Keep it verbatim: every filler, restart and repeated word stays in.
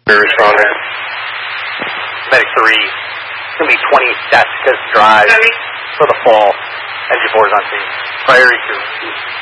responder. Medic three. It's going to be twenty stats to drive for the fall. Engine four is on scene. Priority two.